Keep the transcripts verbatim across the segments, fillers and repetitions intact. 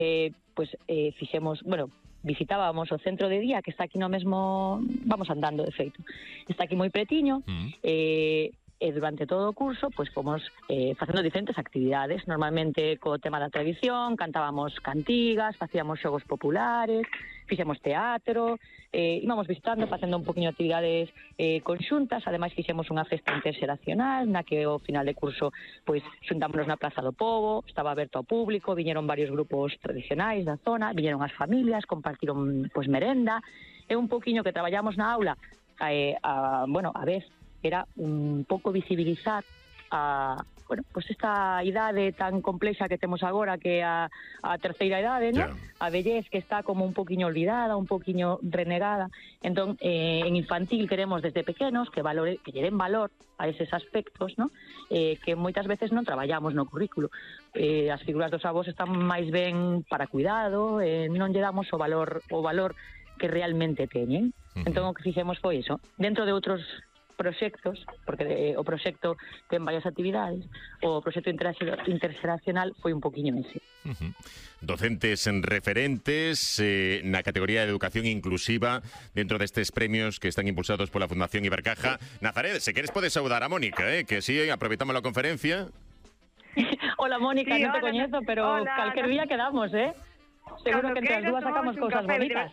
eh, pues eh, fixemos, bueno, visitábamos o centro de día que está aquí no mesmo, vamos andando de feito, está aquí moi pretiño, mm. eh, e durante todo o curso pois fomos eh, facendo diferentes actividades, normalmente co tema da tradición, cantábamos cantigas, facíamos xogos populares, fixemos teatro, eh, íbamos visitando, facendo un poquinho de actividades eh, conxuntas, ademais fixemos unha festa interxeracional na que ao final de curso pois xuntámonos na Praza do Pobo, estaba aberto ao público, viñeron varios grupos tradicionais da zona, viñeron as familias, compartiron pois merenda, e un poquinho que traballamos na aula, eh, a, bueno, a vez era un pouco visibilizar a, bueno, pues esta idade tan complexa que temos agora, que é a, a terceira idade, ¿no? Yeah. A vellez que está como un poquinho olvidada, un poquinho renegada. Entón, eh, en infantil queremos desde pequenos que valore, que lle den valor a eses aspectos, ¿no? Eh, que moitas veces non traballamos no currículo. Eh, as figuras dos avós están máis ben para cuidado, eh, non lle damos o valor o valor que realmente teñen. Uh-huh. Entón, o que fixemos foi iso. Dentro de outros proxectos, porque eh, o proxecto ten varias actividades, o proxecto interxeracional foi un poquinho ese. Uh-huh. Docentes en referentes eh, na categoría de educación inclusiva dentro destes premios que están impulsados pola Fundación Ibercaja. Nazaret, se queres podes saudar a Mónica, eh, que si sí, aproveitamos la conferencia. Hola Mónica, sí, non te hola, coñezo, pero hola, calquer no. día quedamos, eh? Seguro que entre as dúas sacamos cousas bonitas.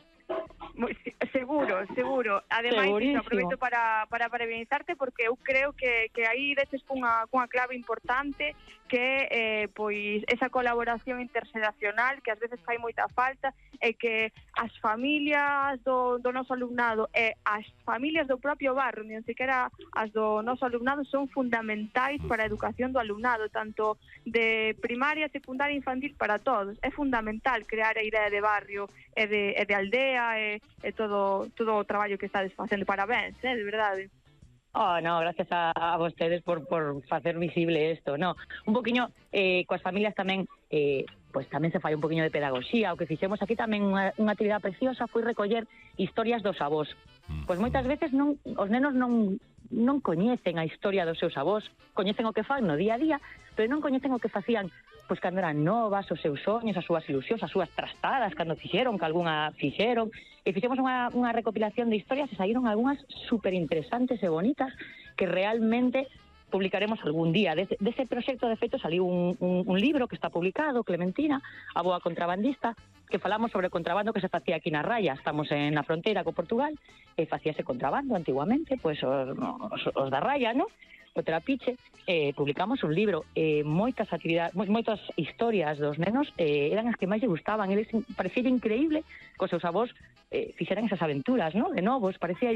Seguro, seguro. Ademais, iso, aproveito para, para parabenizarte porque eu creo que, que aí deches cunha, cunha clave importante que eh, pois esa colaboración interxeracional que ás veces fai moita falta e que as familias do, do noso alumnado e as familias do propio barrio, nin sequera as do noso alumnado, son fundamentais para a educación do alumnado, tanto de primaria, secundaria, infantil, para todos. É fundamental crear a idea de barrio e de, e de aldea e, e todo, todo o traballo que estades facendo. Parabéns, eh, de verdade. Oh, no, gracias a, a vostedes por, por facer visible isto, no. Un poquinho, eh, coas familias tamén, eh, pois tamén se fai un poquinho de pedagogía, o que fixemos aquí tamén unha, unha actividade preciosa foi recoller historias dos avós. Pois moitas veces non, os nenos non, non coñecen a historia dos seus avós, coñecen o que fan no día a día, pero non coñecen o que facían pois cando eran novas, os seus soños, as súas ilusións, as súas trastadas, cando fixeron, que algunha fixeron, e fixemos unha, unha recopilación de historias e saíron algunhas superinteresantes e bonitas que realmente publicaremos algún día. Dese, dese proxecto, de feito, saliu un, un, un libro que está publicado, Clementina, a boa contrabandista, que falamos sobre o contrabando que se facía aquí na Raya. Estamos en na fronteira co Portugal, e facíase contrabando antiguamente, pois os, os, os da Raya, ¿no? O Trapiche, eh, publicamos un libro, eh, moitas actividades, mo, moitas historias dos nenos eh, eran as que máis lle gustaban. Eles parecía increíble que os seus avós eh, fixeran esas aventuras, ¿no? De novos, parecía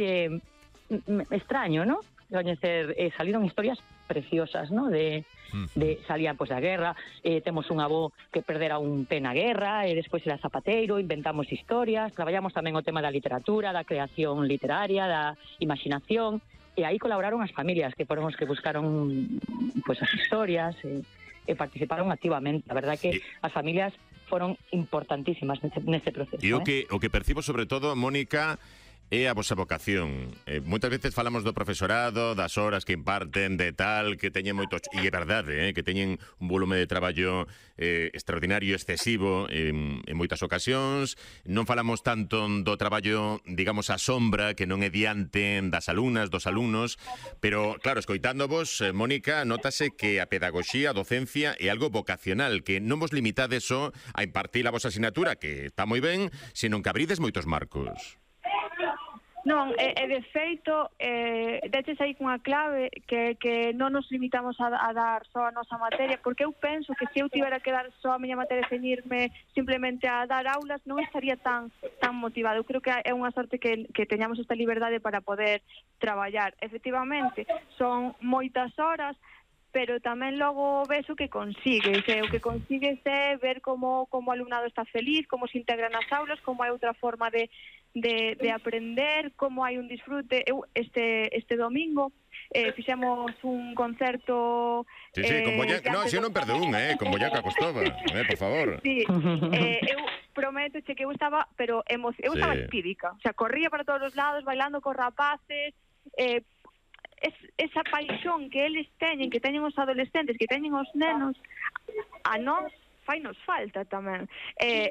mm, extraño, ¿no? Coñecer, eh, salieron historias preciosas, ¿no? De, de salían pois da guerra, eh, temos un avó que perdera un pé na guerra e despois era zapateiro, inventamos historias, traballamos tamén o tema da literatura, da creación literaria, da imaginación. E aí colaboraron as familias, que foron os que buscaron pues, as historias e, e participaron activamente. A verdad que as familias foron importantísimas neste, neste proceso. E o, eh? que, o que percibo sobre todo, Mónica, é a vosa vocación. Eh, moitas veces falamos do profesorado, das horas que imparten, de tal, que teñen moitos... E é verdade, eh, que teñen un volume de traballo eh, extraordinario, excesivo, en, en moitas ocasións. Non falamos tanto do traballo, digamos, a sombra, que non é diante das alumnas, dos alumnos, pero, claro, escoitándovos, eh, Mónica, notase que a pedagogía, a docencia, é algo vocacional, que non vos limitades só a impartir a vosa asignatura, que está moi ben, senón que abrides moitos marcos. Non, e, e de feito, eh, deches aí cunha clave que, que non nos limitamos a, a dar só a nosa materia, porque eu penso que se eu tivera que dar só a miña materia e ceñirme simplemente a dar aulas, non estaría tan tan motivado. Eu creo que é unha sorte que, que teñamos esta liberdade para poder traballar. Efectivamente, son moitas horas, pero tamén logo ves o que consigues, e o que consigues é ver como, como o alumnado está feliz, como se integra nas aulas, como hai outra forma de De, de aprender, como hai un disfrute. Eu este este domingo eh, fixemos un concerto. Sí, sí, con Boyaca, eh, no, si eu non perdo un, eh, con Boyaca Costova, eh, por favor. Sí, eh, eu prometo che que eu estaba, pero emo eu sí. estaba espírica, o sea, corría para todos os lados, bailando cos rapaces, eh, es, esa paixón que eles teñen, que teñen os adolescentes, que teñen os nenos, a nós fai nos falta tamén. Eh,